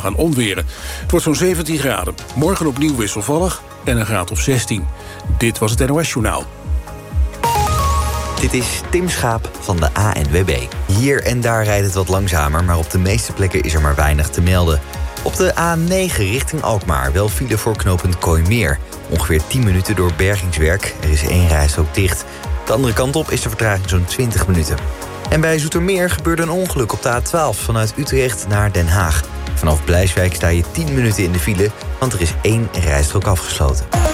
gaan onweren. Het wordt zo'n 17 graden. Morgen opnieuw wisselvallig en een graad of 16. Dit was het NOS Journaal. Dit is Tim Schaap van de ANWB. Hier en daar rijdt het wat langzamer, maar op de meeste plekken is er maar weinig te melden. Op de A9 richting Alkmaar wel file voor knooppunt Kooimeer. Ongeveer 10 minuten door bergingswerk. Er is 1 rijstrook dicht. De andere kant op is de vertraging zo'n 20 minuten. En bij Zoetermeer gebeurde een ongeluk op de A12 vanuit Utrecht naar Den Haag. Vanaf Blijswijk sta je 10 minuten in de file, want er is 1 rijstrook afgesloten.